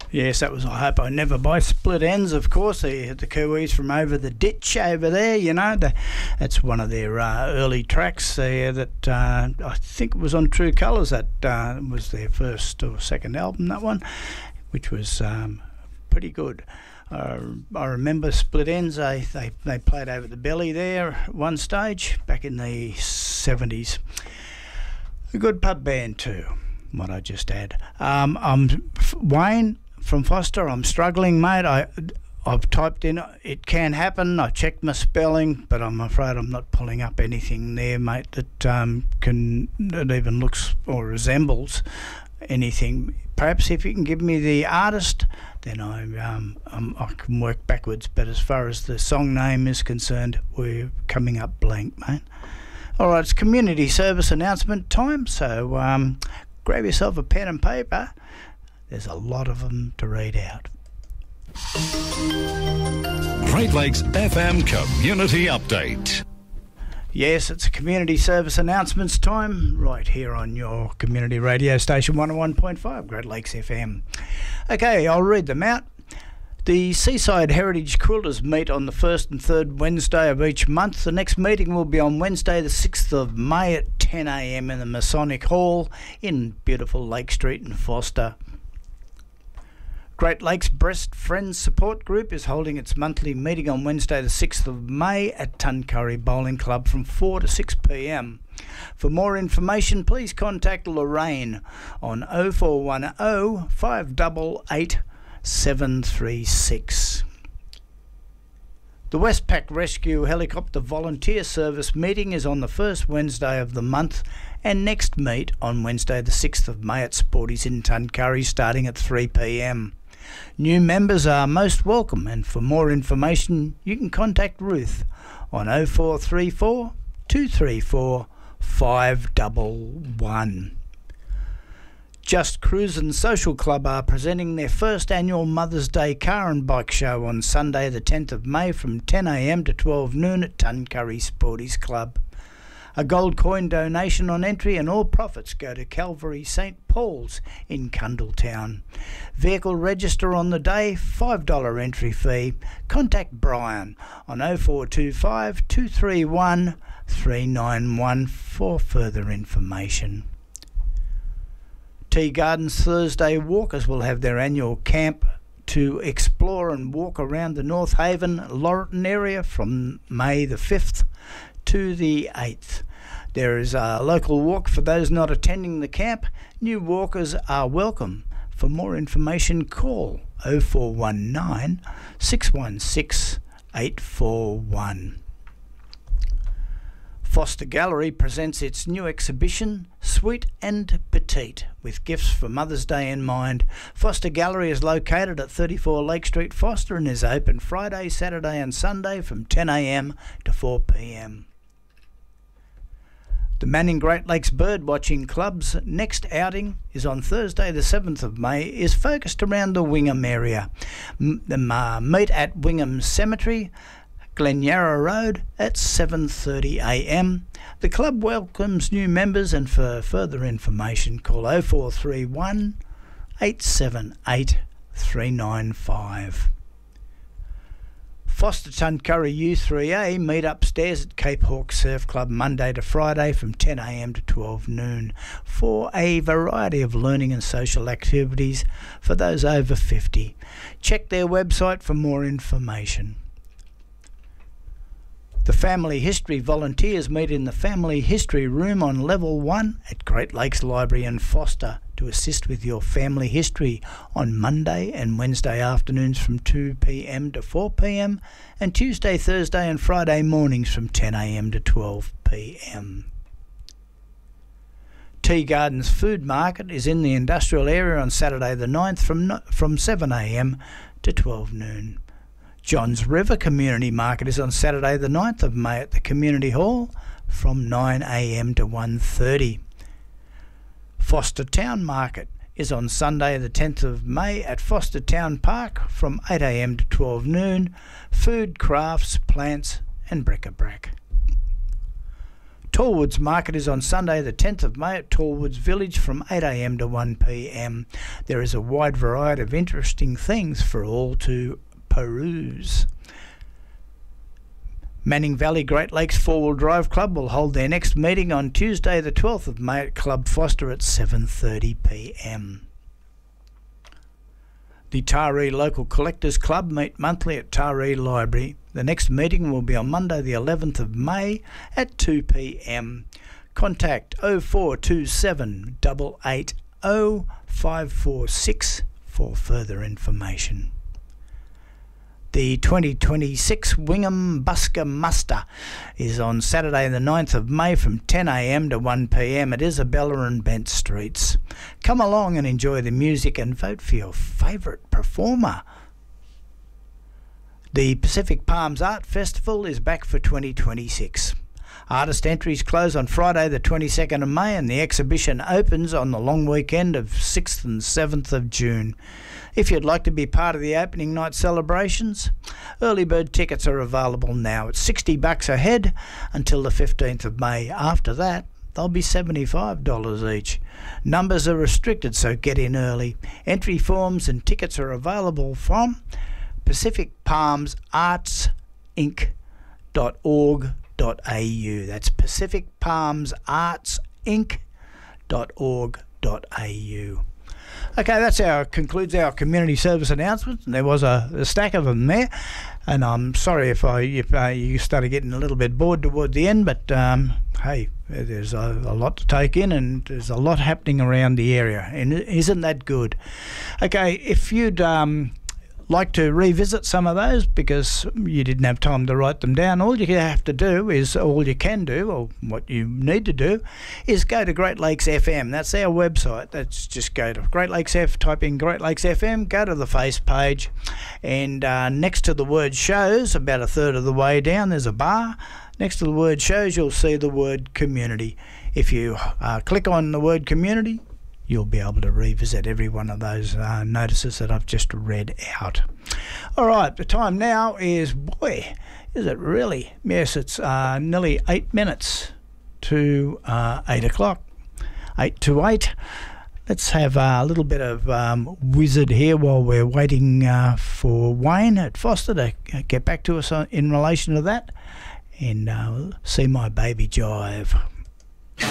Yes, that was I Hope I Never Buy. Split Ends, of course, the Kiwis from over the ditch over there, you know. That's one of their early tracks there that I think was on True Colours. That was their first or second album, that one, which was pretty good. I remember Split Ends, they played over the Belly there at one stage back in the 70s. A good pub band too, might I just add. I'm Wayne from Foster. I'm struggling, mate. I've typed in "it can happen." I checked my spelling, but I'm afraid I'm not pulling up anything there, mate, that that even looks or resembles anything. Perhaps if you can give me the artist, then I can work backwards. But as far as the song name is concerned, we're coming up blank, mate. All right, it's community service announcement time, so grab yourself a pen and paper. There's a lot of them to read out. Great Lakes FM Community Update. Yes, it's a community service announcements time right here on your community radio station 101.5 Great Lakes FM. Okay, I'll read them out. The Seaside Heritage Quilters meet on the first and third Wednesday of each month. The next meeting will be on Wednesday the 6th of May at 10 a.m. in the Masonic Hall in beautiful Lake Street in Foster. Great Lakes Breast Friends Support Group is holding its monthly meeting on Wednesday the 6th of May at Tuncurry Bowling Club from 4 to 6 p.m. For more information, please contact Lorraine on 0410 588 736. The Westpac Rescue Helicopter Volunteer Service meeting is on the first Wednesday of the month and next meet on Wednesday the 6th of May at Sporties in Tuncurry starting at 3 p.m. New members are most welcome, and for more information you can contact Ruth on 0434 234 511. Just Cruisin' Social Club are presenting their first annual Mother's Day car and bike show on Sunday the 10th of May from 10 a.m. to 12 noon at Tuncurry Sporties Club. A gold coin donation on entry and all profits go to Calvary St Paul's in Cundletown. Vehicle register on the day, $5 entry fee. Contact Brian on 0425 231 391 for further information. Tea Gardens Thursday Walkers will have their annual camp to explore and walk around the North Haven, Laurelton area from May the 5th to the 8th. There is a local walk for those not attending the camp. New walkers are welcome. For more information, call 0419 616 841. Foster Gallery presents its new exhibition, Sweet and Petite, with gifts for Mother's Day in mind. Foster Gallery is located at 34 Lake Street, Foster, and is open Friday, Saturday and Sunday from 10 a.m. to 4 p.m. The Manning Great Lakes Birdwatching Club's next outing is on Thursday the 7th of May, is focused around the Wingham area. Meet at Wingham Cemetery, Glenyara Road at 7:30 a.m. The club welcomes new members, and for further information call 0431 878 395. Foster Tuncurry U3A meet upstairs at Cape Hawk Surf Club Monday to Friday from 10 a.m. to 12 noon for a variety of learning and social activities for those over 50. Check their website for more information. The Family History Volunteers meet in the Family History Room on Level 1 at Great Lakes Library in Foster to assist with your family history on Monday and Wednesday afternoons from 2 p.m. to 4 p.m. and Tuesday, Thursday and Friday mornings from 10 a.m. to 12 p.m. Tea Gardens Food Market is in the industrial area on Saturday the 9th from 7 a.m. to 12 noon. Johns River Community Market is on Saturday the 9th of May at the Community Hall from 9 a.m. to 1:30. Foster Town Market is on Sunday the 10th of May at Foster Town Park from 8 a.m. to 12 noon. Food, crafts, plants and bric-a-brac. Tallwoods Market is on Sunday the 10th of May at Tallwoods Village from 8 a.m. to 1 p.m. There is a wide variety of interesting things for all to peruse. Manning Valley Great Lakes Four-Wheel Drive Club will hold their next meeting on Tuesday the 12th of May at Club Foster at 7:30 p.m. The Taree Local Collectors Club meet monthly at Taree Library. The next meeting will be on Monday the 11th of May at 2 p.m. Contact 0427 880 546 for further information. The 2026 Wingham Busker Muster is on Saturday the 9th of May from 10 a.m. to 1 p.m. at Isabella and Bent Streets. Come along and enjoy the music and vote for your favourite performer. The Pacific Palms Art Festival is back for 2026. Artist entries close on Friday the 22nd of May and the exhibition opens on the long weekend of 6th and 7th of June. If you'd like to be part of the opening night celebrations, early bird tickets are available now. It's $60 a head until the 15th of May. After that, they'll be $75 each. Numbers are restricted, so get in early. Entry forms and tickets are available from pacificpalmsartsinc.org.au. That's pacificpalmsartsinc.org.au. Okay, concludes our community service announcements. And there was a stack of them there, and I'm sorry if you started getting a little bit bored toward the end, but hey, there's a lot to take in, and there's a lot happening around the area, and isn't that good? Okay, if you'd like to revisit some of those because you didn't have time to write them down, all you can do, or what you need to do, is go to Great Lakes FM. That's our website. That's just go to Great Lakes type in Great Lakes FM, go to the face page, and next to the word shows, about a third of the way down, there's a bar. Next to the word shows, you'll see the word community. If you click on the word community, you'll be able to revisit every one of those notices that I've just read out. All right, the time now is, boy, is it really? Yes, it's nearly 8 minutes to 8 o'clock. 8 to 8. Let's have a little bit of wizard here while we're waiting for Wayne at Foster to get back to us in relation to that. And see my baby jive.